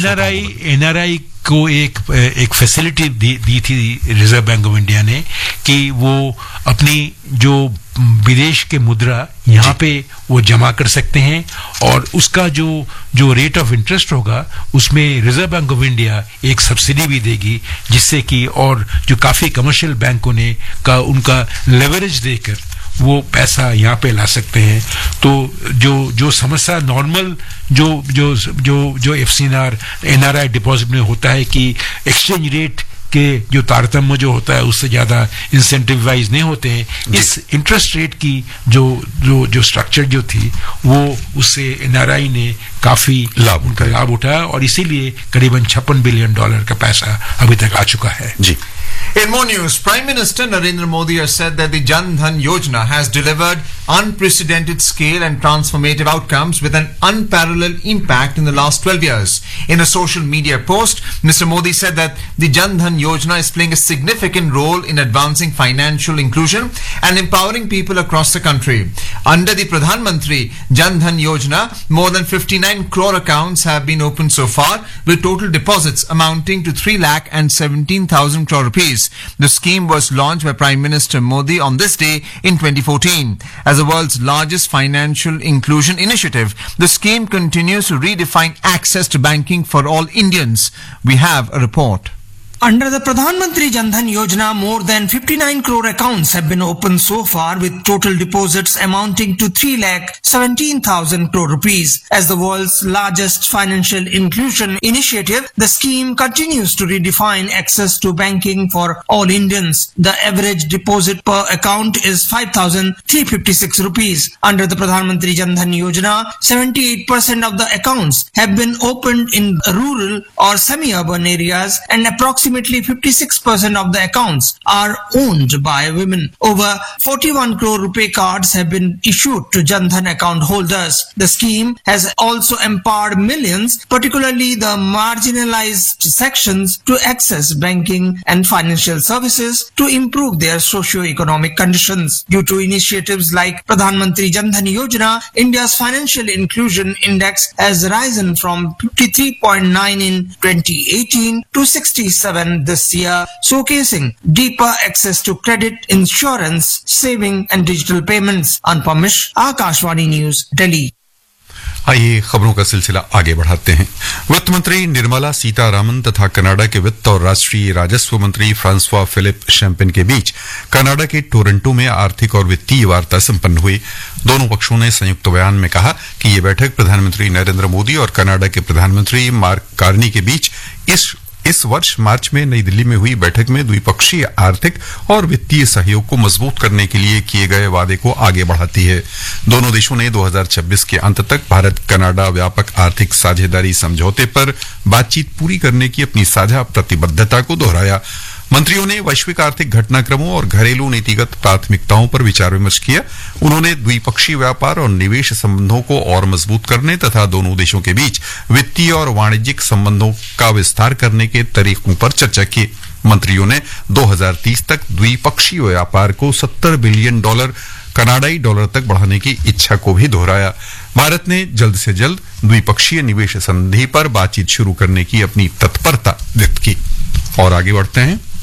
NRI को एक facility दी थी रिजर्व बैंक ऑफ इंडिया ने कि वो अपनी जो विदेश के मुद्रा यहाँ पे वो जमा कर सकते हैं, और उसका जो रेट ऑफ इंटरेस्ट होगा उसमें रिजर्व बैंक ऑफ इंडिया एक सब्सिडी भी देगी, जिससे कि और जो काफी कमर्शियल बैंकों ने उनका लेवरेज देकर वो पैसा यहाँ पे ला सकते हैं। तो जो समस्या नॉर्मल जो एफसीआर एनआरआई डिपॉजिट में होता है कि एक्सचेंज रेट के जो तारतम्य जो होता है उससे ज्यादा इंसेंटिवाइज नहीं होते हैं, इस इंटरेस्ट रेट की जो स्ट्रक्चर जो थी वो उससे एनआरआई ने काफी उनका लाभ उठाया, और इसीलिए करीबन $56 बिलियन का पैसा अभी तक आ चुका है। जी। In more news, Prime Minister Narendra Modi has said that the Jan Dhan Yojana has delivered unprecedented scale and transformative outcomes with an unparalleled impact in the last 12 years. In a social media post, Mr. Modi said that the Jan Dhan Yojana is playing a significant role in advancing financial inclusion and empowering people across the country. Under the Pradhan Mantri Jan Dhan Yojana, more than 59 crore accounts have been opened so far, with total deposits amounting to 3,17,000 crore rupees. The scheme was launched by Prime Minister Modi on this day in 2014. As the world's largest financial inclusion initiative, the scheme continues to redefine access to banking for all Indians. We have a report. Under the Pradhan Mantri Jan Dhan Yojana, more than 59 crore accounts have been opened so far, with total deposits amounting to 3,17,000 crore rupees. As the world's largest financial inclusion initiative, the scheme continues to redefine access to banking for all Indians. The average deposit per account is 5,356 rupees. Under the Pradhan Mantri Jan Dhan Yojana, 78% of the accounts have been opened in rural or semi-urban areas, and approximately 56% of the accounts are owned by women. Over 41 crore rupee cards have been issued to Jan Dhan account holders. The scheme has also empowered millions, particularly the marginalized sections, to access banking and financial services to improve their socio-economic conditions. Due to initiatives like Pradhan Mantri Jan Dhan Yojana, India's financial inclusion index has risen from 53.9 in 2018 to 67 this year, showcasing deeper access to credit, insurance, saving and digital payments. Anupam Mishra, Akashvani News, Delhi. आइए खबरों का सिलसिला आगे बढ़ाते हैं। वित्त मंत्री निर्मला सीतारामन तथा कनाडा के वित्त और राष्ट्रीय राजस्व मंत्री फ्रांसवा फिलिप शैम्पेन के बीच कनाडा के टोरंटो में आर्थिक और वित्तीय वार्ता संपन्न हुई। दोनों पक्षों ने संयुक्त बयान में कहा कि ये बैठक प्रधानमंत्री नरेंद्र मोदी और कनाडा के प्रधानमंत्री मार्क कार्नी के बीच इस वर्ष मार्च में नई दिल्ली में हुई बैठक में द्विपक्षीय आर्थिक और वित्तीय सहयोग को मजबूत करने के लिए किए गए वादे को आगे बढ़ाती है। दोनों देशों ने 2026 के अंत तक भारत कनाडा व्यापक आर्थिक साझेदारी समझौते पर बातचीत पूरी करने की अपनी साझा प्रतिबद्धता को दोहराया। मंत्रियों ने वैश्विक आर्थिक घटनाक्रमों और घरेलू नीतिगत प्राथमिकताओं पर विचार विमर्श किया। उन्होंने द्विपक्षीय व्यापार और निवेश संबंधों को और मजबूत करने तथा दोनों देशों के बीच वित्तीय और वाणिज्यिक संबंधों का विस्तार करने के तरीकों पर चर्चा की। मंत्रियों ने 2030 तक द्विपक्षीय व्यापार को $70 बिलियन कनाडाई डॉलर तक बढ़ाने की इच्छा को भी दोहराया। भारत ने जल्द से जल्द द्विपक्षीय निवेश संधि पर बातचीत शुरू करने की अपनी तत्परता व्यक्त की। और आगे बढ़ते हैं।